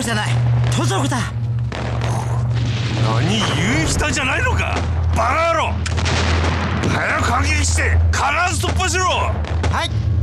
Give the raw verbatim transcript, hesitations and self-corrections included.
じゃない、盗賊だ。 何言う人じゃないのか、バカ野郎。早く反撃して必ず突破しろ。 はい。